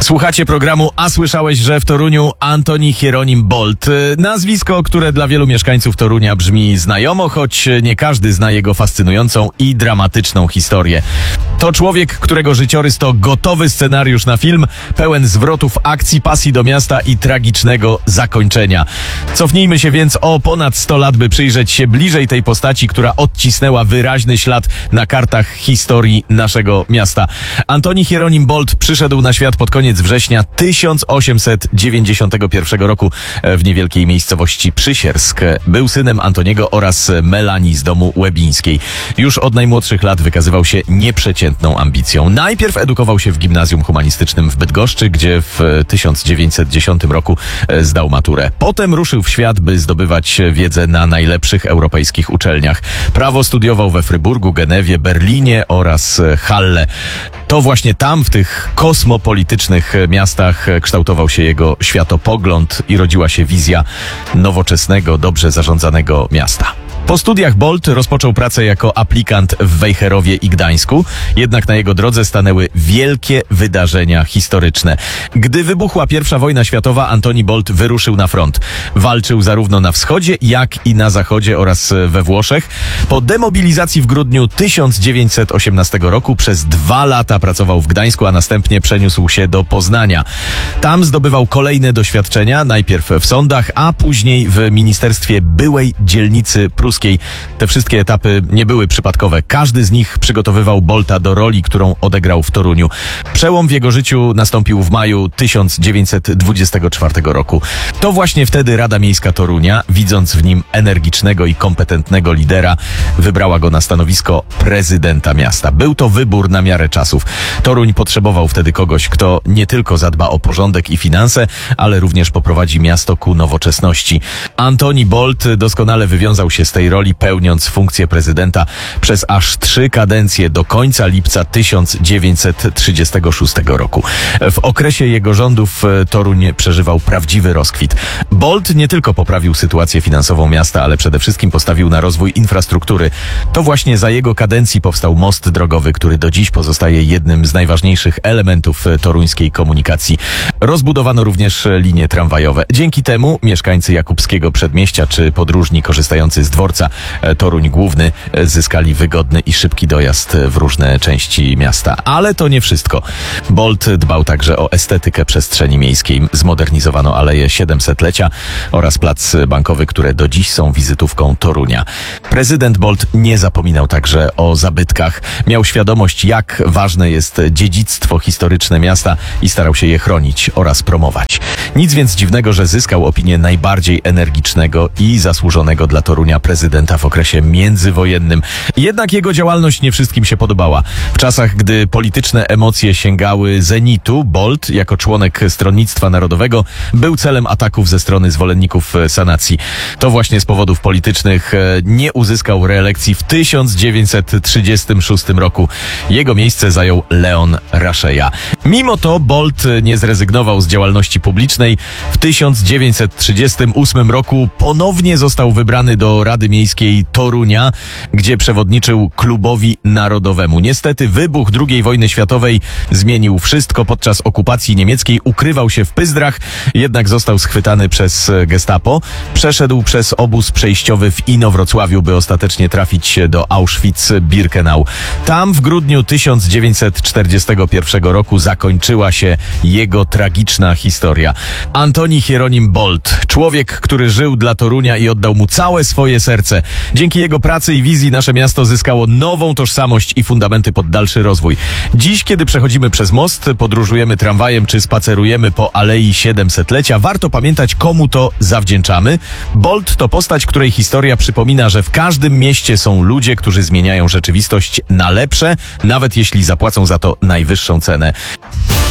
Słuchacie programu A słyszałeś, że w Toruniu Antoni Hieronim Bolt. Nazwisko, które dla wielu mieszkańców Torunia brzmi znajomo, choć nie każdy zna jego fascynującą i dramatyczną historię. To człowiek, którego życiorys to gotowy scenariusz na film, pełen zwrotów akcji, pasji do miasta i tragicznego zakończenia. Cofnijmy się więc o ponad 100 lat, by przyjrzeć się bliżej tej postaci, która odcisnęła wyraźny ślad na kartach historii naszego miasta. Antoni Hieronim Bolt przyszedł na świat pod koniec września 1891 roku w niewielkiej miejscowości Przysiersk. Był synem Antoniego oraz Melanii z domu Łebińskiej. Już od najmłodszych lat wykazywał się nieprzeciętną ambicją. Najpierw edukował się w gimnazjum humanistycznym w Bydgoszczy, gdzie w 1910 roku zdał maturę. Potem ruszył w świat, by zdobywać wiedzę na najlepszych europejskich uczelniach. Prawo studiował we Fryburgu, Genewie, Berlinie oraz Halle. To właśnie tam, w tych kosmopolitycznych miastach, kształtował się jego światopogląd i rodziła się wizja nowoczesnego, dobrze zarządzanego miasta. Po studiach Bolt rozpoczął pracę jako aplikant w Wejherowie i Gdańsku, jednak na jego drodze stanęły wielkie wydarzenia historyczne. Gdy wybuchła I wojna światowa, Antoni Bolt wyruszył na front. Walczył zarówno na wschodzie, jak i na zachodzie oraz we Włoszech. Po demobilizacji w grudniu 1918 roku przez 2 lata pracował w Gdańsku, a następnie przeniósł się do Poznania. Tam zdobywał kolejne doświadczenia, najpierw w sądach, a później w ministerstwie byłej dzielnicy pruskiej. Te wszystkie etapy nie były przypadkowe. Każdy z nich przygotowywał Bolta do roli, którą odegrał w Toruniu. Przełom w jego życiu nastąpił w maju 1924 roku. To właśnie wtedy Rada Miejska Torunia, widząc w nim energicznego i kompetentnego lidera, wybrała go na stanowisko prezydenta miasta. Był to wybór na miarę czasów. Toruń potrzebował wtedy kogoś, kto nie tylko zadba o porządek i finanse, ale również poprowadzi miasto ku nowoczesności. Antoni Bolt doskonale wywiązał się z tej roli, pełniąc funkcję prezydenta przez aż 3 kadencje do końca lipca 1936 roku. W okresie jego rządów Toruń przeżywał prawdziwy rozkwit. Bolt nie tylko poprawił sytuację finansową miasta, ale przede wszystkim postawił na rozwój infrastruktury. To właśnie za jego kadencji powstał most drogowy, który do dziś pozostaje jednym z najważniejszych elementów toruńskiej komunikacji. Rozbudowano również linie tramwajowe. Dzięki temu mieszkańcy Jakubskiego Przedmieścia czy podróżni korzystający z dworca Toruń Główny zyskali wygodny i szybki dojazd w różne części miasta. Ale to nie wszystko. Bolt dbał także o estetykę przestrzeni miejskiej. Zmodernizowano Aleję 700-lecia oraz plac bankowy, które do dziś są wizytówką Torunia. Prezydent Bolt nie zapominał także o zabytkach. Miał świadomość, jak ważne jest dziedzictwo historyczne miasta i starał się je chronić oraz promować. Nic więc dziwnego, że zyskał opinię najbardziej energicznego i zasłużonego dla Torunia prezydenta w okresie międzywojennym. Jednak jego działalność nie wszystkim się podobała. W czasach, gdy polityczne emocje sięgały zenitu, Bolt, jako członek Stronnictwa Narodowego, był celem ataków ze strony zwolenników sanacji. To właśnie z powodów politycznych nie uzyskał reelekcji w 1936 roku. Jego miejsce zajął Leon Raszeja. Mimo to Bolt nie zrezygnował z działalności publicznej. W 1938 roku ponownie został wybrany do Rady Miejskiej Torunia, gdzie przewodniczył Klubowi Narodowemu. Niestety wybuch II wojny światowej zmienił wszystko. Podczas okupacji niemieckiej ukrywał się w Pyzdrach, jednak został schwytany przez gestapo. Przeszedł przez obóz przejściowy w Inowrocławiu, by ostatecznie trafić do Auschwitz-Birkenau. Tam w grudniu 1941 roku zakończyła się jego tragiczna historia. Antoni Hieronim Bolt, człowiek, który żył dla Torunia i oddał mu całe swoje serce. Dzięki jego pracy i wizji nasze miasto zyskało nową tożsamość i fundamenty pod dalszy rozwój. Dziś, kiedy przechodzimy przez most, podróżujemy tramwajem czy spacerujemy po Alei 700-lecia, warto pamiętać, komu to zawdzięczamy. Bolt to postać, której historia przypomina, że w każdym mieście są ludzie, którzy zmieniają rzeczywistość na lepsze, nawet jeśli zapłacą za to najwyższą cenę.